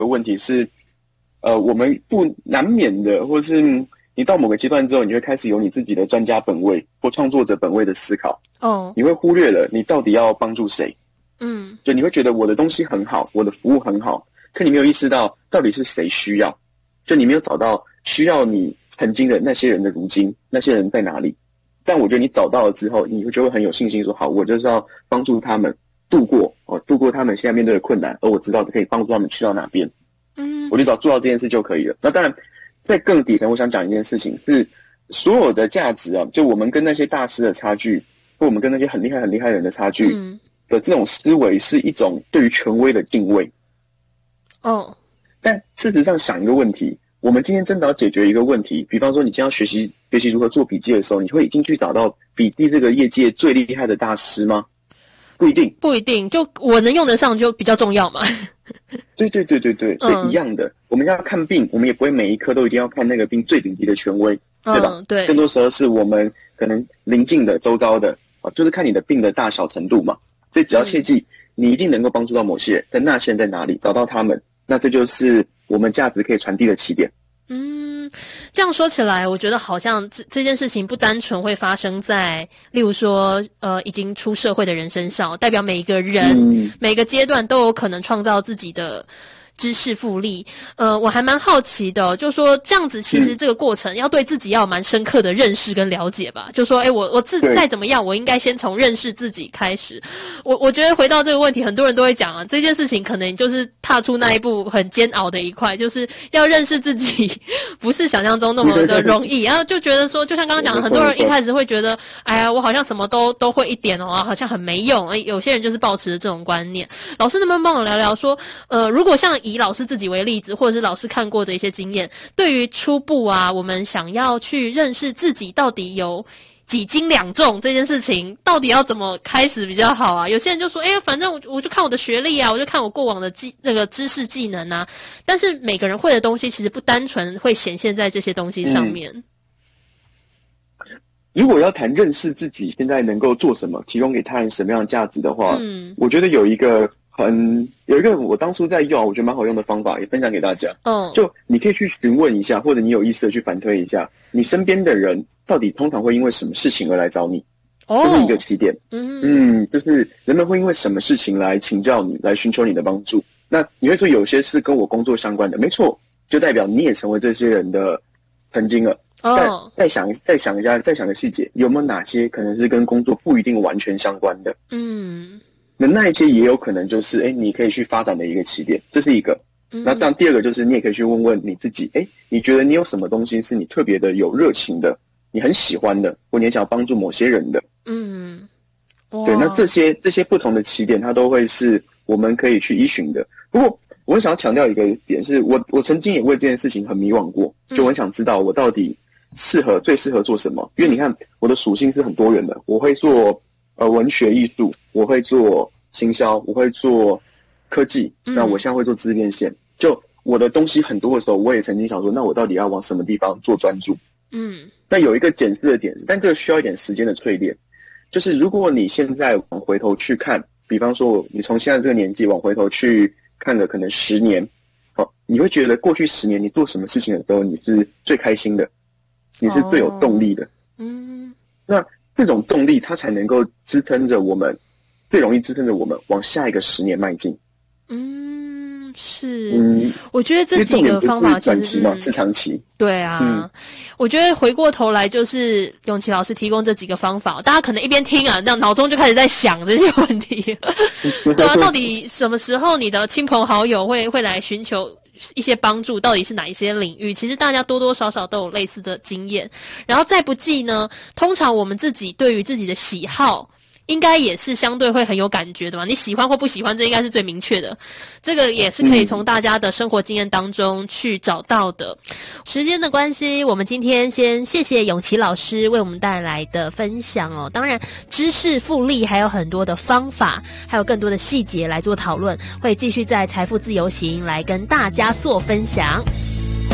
个问题是，我们不难免的，或是你到某个阶段之后，你会开始有你自己的专家本位或创作者本位的思考。你会忽略了你到底要帮助谁。就你会觉得我的东西很好，我的服务很好，可你没有意识到到底是谁需要，就你没有找到需要你曾经的那些人的如今，那些人在哪里。但我觉得你找到了之后，你就会很有信心说，好，我就是要帮助他们度过他们现在面对的困难，而我知道可以帮助他们去到哪边。我就只要做到这件事就可以了。那当然在更底层，我想讲一件事情是，所有的价值啊，就我们跟那些大师的差距，或我们跟那些很厉害的人的差距的这种思维，是一种对于权威的敬畏。但事实上想一个问题，我们今天真的要解决一个问题，比方说你今天要学习如何做笔记的时候，你会一定去找到笔记这个业界最厉害的大师吗？不一定，就我能用得上就比较重要嘛。对，所以一样的，我们要看病，我们也不会每一科都一定要看那个病最顶级的权威，对吧？对，更多时候是我们可能邻近的、周遭的，就是看你的病的大小程度嘛。所以只要切记，你一定能够帮助到某些人，但那些人在哪里，找到他们，那这就是我们价值可以传递的起点。 这样说起来，我觉得好像这件事情不单纯会发生在，例如说，已经出社会的人身上，代表每一个人，每个阶段都有可能创造自己的知识复利。我还蛮好奇的，就是说这样子，其实这个过程要对自己要有蛮深刻的认识跟了解吧。就说，我再怎么样，我应该先从认识自己开始。我觉得回到这个问题，很多人都会讲啊，这件事情可能就是踏出那一步很煎熬的一块，就是要认识自己，不是想象中那么的容易。然后就觉得说，就像刚刚讲的，很多人一开始会觉得，哎呀，我好像什么都会一点哦，好像很没用。有些人就是抱持着这种观念。老师能不能帮我聊聊说，如果像以老师自己为例子，或者是老师看过的一些经验，对于初步啊，我们想要去认识自己到底有几斤两重这件事情，到底要怎么开始比较好啊？有些人就说，反正我就看我的学历啊，我就看我过往的那个知识技能啊。但是每个人会的东西其实不单纯会显现在这些东西上面。 如果要谈认识自己现在能够做什么，提供给他人什么样的价值的话，我觉得有一个我当初在用，我觉得蛮好用的方法，也分享给大家。就你可以去询问一下，或者你有意识的去反推一下，你身边的人到底通常会因为什么事情而来找你，这是一个起点。就是人们会因为什么事情来请教你，来寻求你的帮助。那你会说有些是跟我工作相关的，没错，就代表你也成为这些人的曾经了。再想一下，再想个细节，有没有哪些可能是跟工作不一定完全相关的？那一些也有可能就是你可以去发展的一个起点，这是一个。那当然第二个就是你也可以去问问你自己，你觉得你有什么东西是你特别的有热情的，你很喜欢的，或你也想要帮助某些人的。对，那这些不同的起点，它都会是我们可以去依循的。不过我想要强调一个点是，我曾经也为这件事情很迷惘过，就我很想知道我到底最适合做什么。因为你看我的属性是很多元的，我会做文学艺术，我会做行销，我会做科技，那我现在会做知识变现。就我的东西很多的时候，我也曾经想说，那我到底要往什么地方做专注？那有一个检视的点，但这个需要一点时间的淬炼。就是如果你现在往回头去看，比方说你从现在这个年纪往回头去看了可能10年，你会觉得过去10年你做什么事情的时候，你是最开心的，你是最有动力的。那这种动力它才能够支撑着我们，最容易支撑着我们往下一个10年迈进。 我觉得这几个方法短期嘛，是长期。 对啊，我觉得回过头来就是永琪老师提供这几个方法，大家可能一边听啊，那脑中就开始在想这些问题。对啊，到底什么时候你的亲朋好友会来寻求一些帮助，到底是哪一些领域？其实大家多多少少都有类似的经验。然后再不济呢，通常我们自己对于自己的喜好应该也是相对会很有感觉的嘛，你喜欢或不喜欢，这应该是最明确的。这个也是可以从大家的生活经验当中去找到的。时间的关系，我们今天先谢谢永琪老师为我们带来的分享哦。当然，知识复利还有很多的方法，还有更多的细节来做讨论，会继续在财富自由行来跟大家做分享。